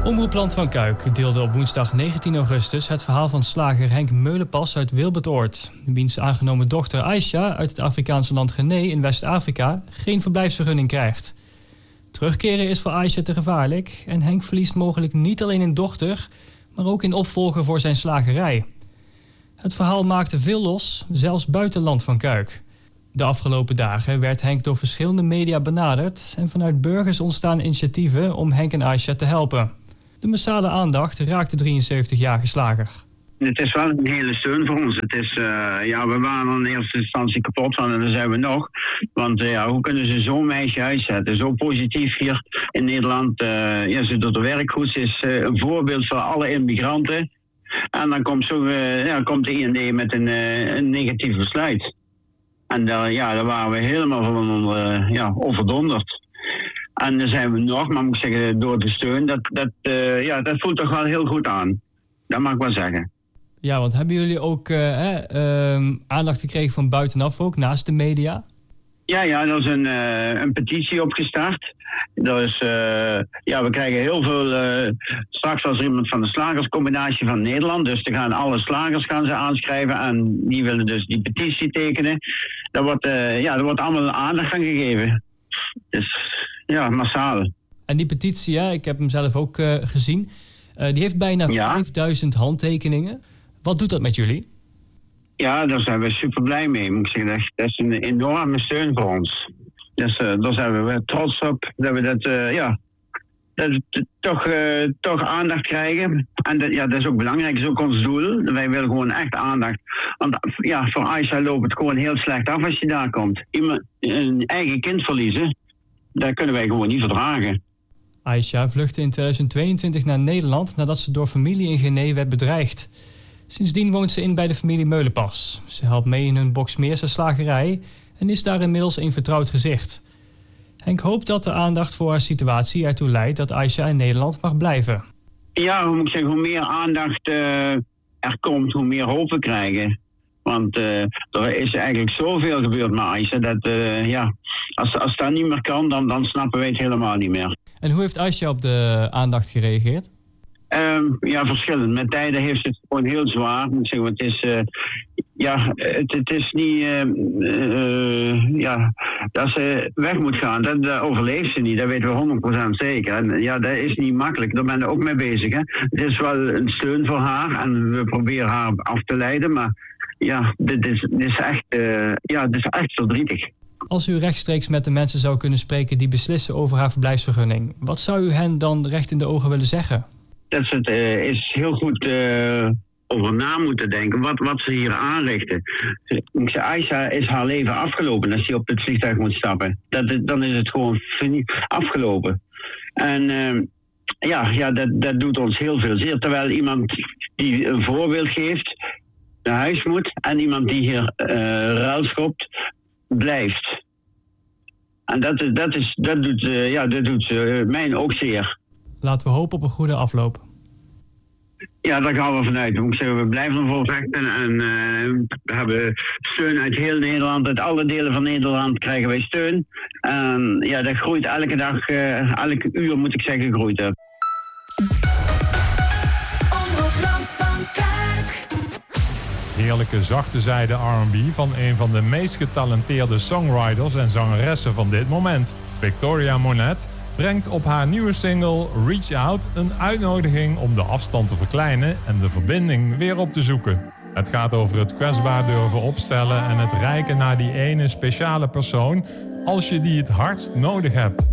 Omroep Land van Kuik deelde op woensdag 19 augustus het verhaal van slager Henk Meulenpas uit Wilbertoord, wiens aangenomen dochter Aisha uit het Afrikaanse land Guinea in West-Afrika geen verblijfsvergunning krijgt. Terugkeren is voor Aisha te gevaarlijk en Henk verliest mogelijk niet alleen een dochter, maar ook een opvolger voor zijn slagerij. Het verhaal maakte veel los, zelfs buiten Land van Kuik. De afgelopen dagen werd Henk door verschillende media benaderd en vanuit burgers ontstaan initiatieven om Henk en Aisha te helpen. De massale aandacht raakt de 73-jarige slager. Het is wel een hele steun voor ons. Het is, we waren in eerste instantie kapot van en dat zijn we nog. Want hoe kunnen ze zo'n meisje uitzetten? Zo positief hier in Nederland. Ze doet haar werk goed. Ze is een voorbeeld voor alle immigranten. En dan komt de IND met een negatief besluit. En daar waren we helemaal van overdonderd. En dan zijn we nog, maar moet ik zeggen, door de steun, dat voelt toch wel heel goed aan. Dat mag ik wel zeggen. Ja, want hebben jullie ook aandacht gekregen van buitenaf ook, naast de media? Ja, er is een petitie opgestart. We krijgen heel veel. Straks was er iemand van de slagerscombinatie van Nederland. Dus er gaan alle slagers ze aanschrijven en die willen dus die petitie tekenen. Daar wordt allemaal aandacht aan gegeven. Dus massaal. En die petitie, ik heb hem zelf ook gezien, die heeft bijna 5000 handtekeningen. Wat doet dat met jullie? Ja, daar zijn we super blij mee. Moet ik zeggen. Dat is een enorme steun voor ons. Dus daar zijn we trots op dat we dat we toch aandacht krijgen. En dat is ook belangrijk, dat is ook ons doel. Wij willen gewoon echt aandacht. Want voor Aisha loopt het gewoon heel slecht af als je daar komt. Een eigen kind verliezen, dat kunnen wij gewoon niet verdragen. Aisha vluchtte in 2022 naar Nederland nadat ze door familie in Guinea werd bedreigd. Sindsdien woont ze in bij de familie Meulenpas. Ze helpt mee in hun Boksmeerse slagerij en is daar inmiddels een vertrouwd gezicht. Henk hoopt dat de aandacht voor haar situatie ertoe leidt dat Aisha in Nederland mag blijven. Ja, hoe moet ik zeggen, hoe meer aandacht er komt, hoe meer hoop we krijgen. Want er is eigenlijk zoveel gebeurd met Aisha dat als dat niet meer kan, dan snappen wij het helemaal niet meer. En hoe heeft Aisha op de aandacht gereageerd? Verschillend. Met tijden heeft ze het gewoon heel zwaar. Moet ik zeggen, het is niet dat ze weg moet gaan. Dat overleeft ze niet. Dat weten we 100% zeker. En dat is niet makkelijk. Daar ben je ook mee bezig. Hè. Het is wel een steun voor haar en we proberen haar af te leiden. Maar dit is echt verdrietig. Als u rechtstreeks met de mensen zou kunnen spreken die beslissen over haar verblijfsvergunning, wat zou u hen dan recht in de ogen willen zeggen? Dat ze het is heel goed over na moeten denken wat ze hier aanrichten. Aisha is haar leven afgelopen als ze op het vliegtuig moet stappen. Dan is het gewoon afgelopen. En dat doet ons heel veel zeer. Terwijl iemand die een voorbeeld geeft naar huis moet en iemand die hier ruilschopt blijft. En dat doet mij ook zeer. Laten we hopen op een goede afloop. Ja, daar gaan we vanuit. Moet ik zeggen, we blijven ervoor vechten en we hebben steun uit heel Nederland. Uit alle delen van Nederland krijgen wij steun. En dat groeit elke dag, elke uur moet ik zeggen, groeit het. Heerlijke zachte zijde R&B van een van de meest getalenteerde songwriters en zangeressen van dit moment. Victoria Monet brengt op haar nieuwe single Reach Out een uitnodiging om de afstand te verkleinen en de verbinding weer op te zoeken. Het gaat over het kwetsbaar durven opstellen en het reiken naar die ene speciale persoon als je die het hardst nodig hebt.